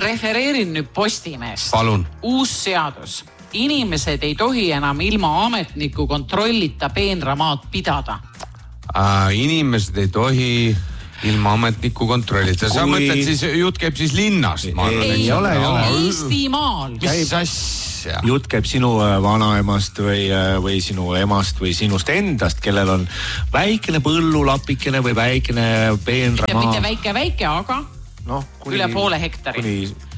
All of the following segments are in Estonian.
refereerin nüüd Postimeest. Palun. Uus seadus. Inimesed ei tohi enam ilma ametniku kontrollita peenramaad pidada. Inimesed ei tohi ilma ametniku kontrollita. Sa mõtled siis, jutt käib siis linnast? Ei ole. Eestimaal. Mis asja? Jutt käib sinu vanaemast või sinu emast või sinust endast, kellel on väikene põllulapikene või väikene peenramaa. Mitte väike, aga üle poole hektari.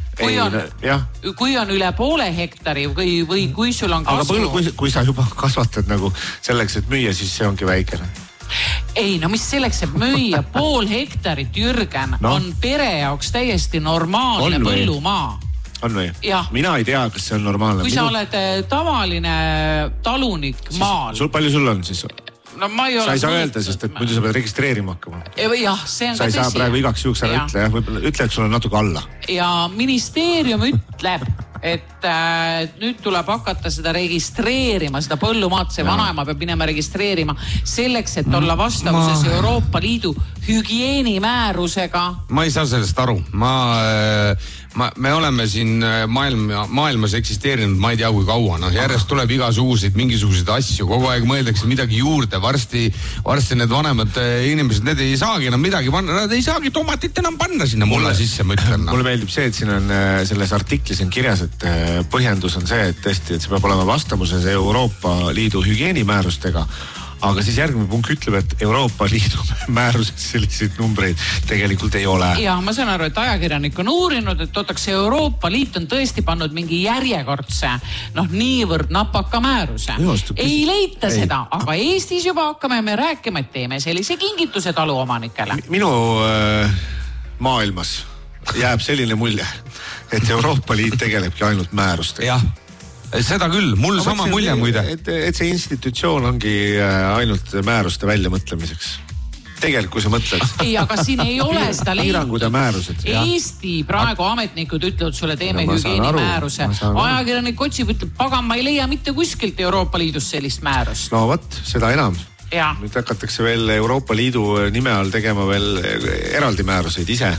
Kui on üle poole hektari või kui sul on kasvu... Aga kui sa juba kasvatad nagu selleks, et müüa, siis see ongi väikene. Ei, mis selleks, et müüa pool hektarit, Jürgen, on pere jaoks täiesti normaalne põllumaa. On või? Mina ei tea, kas see on normaalne. Kui sa oled tavaline talunik maal. Palju sul on siis? Sa ei saa öelda, sest et muidu sa pead registreerima hakkama. Jah, see on ka tõsi. Sa ei saa praegu igaks juhuks ära ütle, et sul on natuke alla. Ja ministeerium ütleb, et nüüd tuleb hakata seda registreerima, seda põllumaad, see vanaema peab minema registreerima selleks, et olla vastavuses Euroopa Liidu hügieenimäärusega. Ma ei saa sellest aru. Me oleme siin maailmas eksisteerinud, ma ei tea kui kaua, järjest tuleb igasuguseid mingisuguseid asju, kogu aeg mõeldakse midagi juurde, varsti need vanemad inimesed, need ei saagi enam midagi panna, nad ei saagi tomatit enam panna sinna mulla sisse, ma ütlen. Mulle meeldib see, et siin on selles artiklis on kirjas, et põhjendus on see, et tõesti, et see peab olema vastavuses Euroopa Liidu hügieenimäärustega. Aga siis järgmine punkt ütleb, et Euroopa Liidu määruses selliseid numbreid tegelikult ei ole. Ja ma saan aru, et ajakirjanik on uurinud, et Euroopa Liit on tõesti pannud mingi järjekordse, niivõrd napaka määruse. Ei leita seda, aga Eestis juba hakkame me rääkima, et teeme sellise kingituse taluomanikele. Minu maailmas jääb selline mulje, et Euroopa Liit tegelebki ainult määrustega. Jah. Seda küll, mul sama mulje muide. Et see institutsioon ongi ainult määruste väljamõtlemiseks. Tegelikult, kui sa mõtled. Ei, aga siin ei ole seda piirangud ja määrused. Eesti praegu ametnikud ütlevad sulle, teeme hügieenimääruse. Ajakirjanik otsib, ütleb, pagan, ma ei leia mitte kuskilt Euroopa Liidus sellist määrust. No võt, seda enam. Ja. Nüüd hakatakse veel Euroopa Liidu nime all tegema veel eraldi määruseid ise.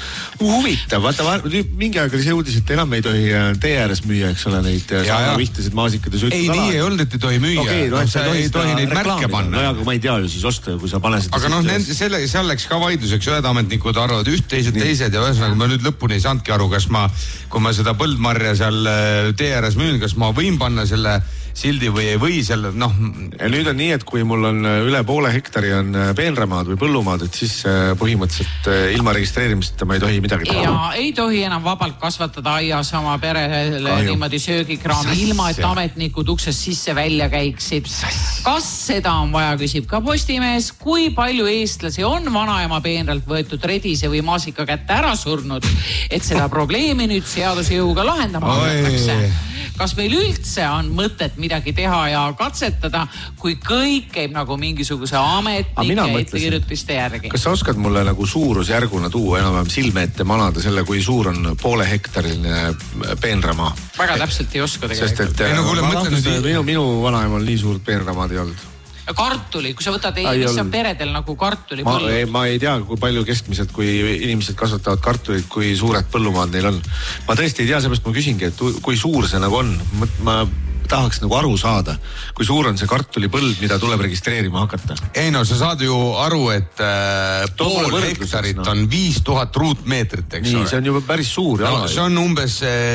Huvitav, vaata, mingi aeg oli see uudis, et enam ei tohi tee ääres müüa, eks ole, neid vihtised maasikad ja ei, nii ei olnud, et ei tohi müüa. Sa ei tohi neid märke panna. No aga ma ei tea ju siis osta, kui sa pane seda. Aga seal läks ka vaidluseks, ühed ametnikud arvavad teised ja ühesõnaga ma nüüd lõpuni ei saanudki aru, kas kui ma seda põldmarja seal tee ääres müün, kas ma võin panna selle sildi või ei või selle, Ja nüüd on nii, et kui mul on üle poole hektari on peenramaad või põllumaad, et siis põhimõtteliselt ilma registreerimiseta ma ei tohi midagi teha. Ja ei tohi enam vabalt kasvatada aias oma perele niimoodi söögikraami, ilma et ametnikud uksest sisse välja käiksid. Kas seda on vaja, küsib ka Postimees, kui palju eestlasi on vanaema peenralt võetud redise või maasika kätte ära surnud, et seda probleemi nüüd seaduse jõuga lahendama hakatakse. Kas meil üldse on mõtet midagi teha ja katsetada, kui kõik käib nagu mingisuguse ametnike ettekirjutiste järgi? Kas sa oskad mulle nagu suurusjärguna tuua enam silme ette manada selle, kui suur on poole hektarile peenramaa? Väga täpselt ei oska tegelikult. Sest et minu vanaemal nii suurt peenramaad ei olnud. Kartuli, kui sa võtad, mis on peredel nagu kartuli põllu? Ma ei tea, kui palju keskmiselt, kui inimesed kasvatavad kartulit, kui suured põllumaad neil on. Ma tõesti ei tea, seepärast ma küsingi, et kui suur see nagu on. Ma tahaks nagu aru saada, kui suur on see kartulipõld, mida tuleb registreerima hakata. Ei no, sa saad ju aru, et pool hektarit on 5000 ruutmeetrit, eks ole. Nii, see on juba päris suur. See on umbes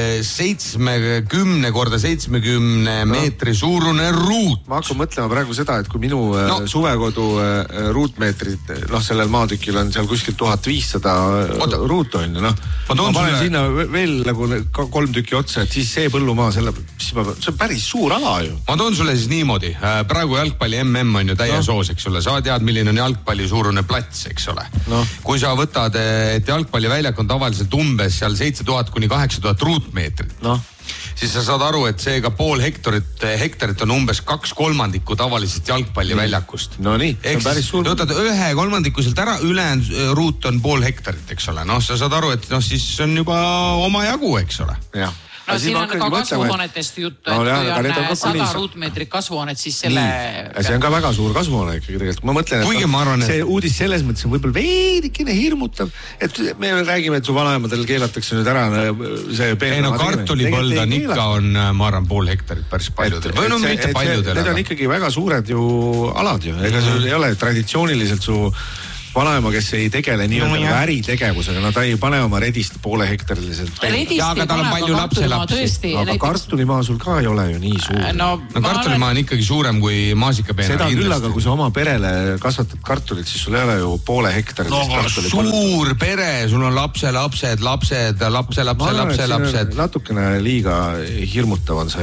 70 korda 70 meetri suurune ruut. Ma hakkan mõtlema praegu seda, et kui minu suvekodu ruutmeetrid, sellel maatükil on seal kuskil 1500 ruutu on. Ma panen sinna veel nagu 3 tükki otsa, et siis see põllumaa, see on päris suur ala ju. Ma toon sulle siis niimoodi. Praegu jalgpalli MM on ju täiesoos, eks ole. Sa tead, milline on jalgpalli suurune plats, eks ole. Kui sa võtad, et jalgpalliväljak on tavaliselt umbes seal 7000 kuni 8000 ruutmeetrit, siis sa saad aru, et seega pool hektarit on umbes 2/3 tavalisest jalgpalliväljakust. No nii, see on päris suur. Võtad 1/3 sealt ära, ülejäänud ruut on pool hektarit, eks ole. Sa saad aru, et siis on juba oma jagu, eks ole. Jah. no siin on ka kasvuhoonetest juttu, et kui on 100 ruutmeetrit kasvuhoonet, siis selle... See on ka väga suur kasvuhoone ikkagi tegelikult. Ma mõtlen, et see uudis selles mõttes on võib-olla veidikene hirmutav, et me räägime, et su vanaemadel keelatakse nüüd ära see peenema kartulipõld on ikka on, ma arvan, pool hektarit päris paljudel. Või no mitte paljudel. Need on ikkagi väga suured ju alad ju. Ega sul ei ole traditsiooniliselt su vanaema, kes ei tegele nii-öelda äritegevusega, no ta ei pane oma redist poole hektariliselt. Ja, aga tal on palju lapselapsi. Aga kartulimaa sul ka ei ole ju nii suur. No kartulimaa on ikkagi suurem kui maasikapeena. Seda küll, aga kui sa oma perele kasvatad kartulit, siis sul ei ole ju poole hektarilist kartulit. Suur pere, sul on lapselapsed, lapsed. Natukene liiga hirmutav on see.